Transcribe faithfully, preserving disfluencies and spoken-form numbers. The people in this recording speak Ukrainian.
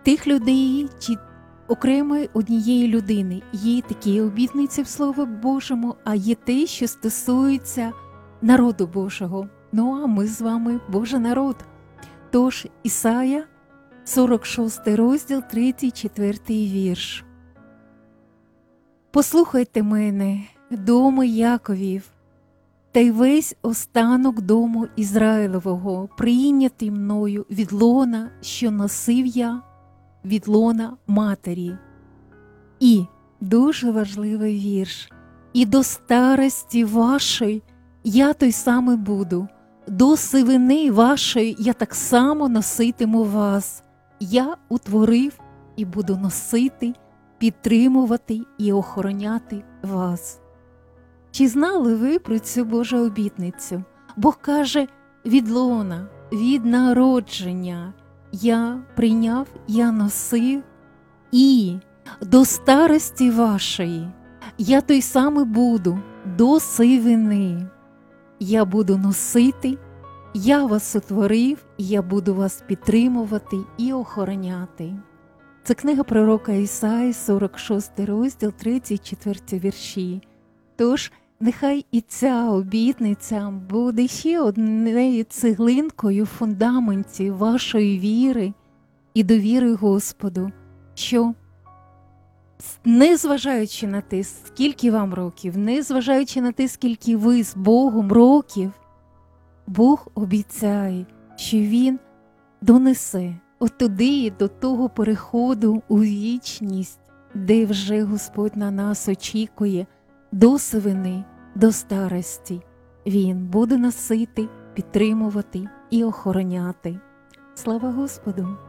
тих людей чи окремої однієї людини є такі обітниці в Слові Божому, а є те, що стосується народу Божого. Ну, а ми з вами Божий народ. Тож, Ісая, сорок шостий розділ, третій, четвертий вірш. «Послухайте мене, доми Яковів, та й весь останок дому Ізраїлового, прийнятий мною від лона, що носив я, від лона матері». І, дуже важливий вірш, «І до старості вашої я той самий буду, до сивини вашої я так само носитиму вас. Я утворив і буду носити, підтримувати і охороняти вас». Чи знали ви про цю Божу обітницю? Бог каже, від лона, від народження я прийняв, я носив, і до старості вашої я той самий буду, до сивини. Я буду носити, я вас утворив, і я буду вас підтримувати і охороняти. Це книга пророка Ісаї, сорок шостий розділ, третій, четвертий вірші. Тож, нехай і ця обітниця буде ще однією цеглинкою в фундаменті вашої віри і довіри Господу, що, незважаючи на те, скільки вам років, незважаючи на те, скільки ви з Богом років, Бог обіцяє, що Він донесе от туди, до того переходу у вічність, де вже Господь на нас очікує, до сивини, до старості. Він буде носити, підтримувати і охороняти. Слава Господу!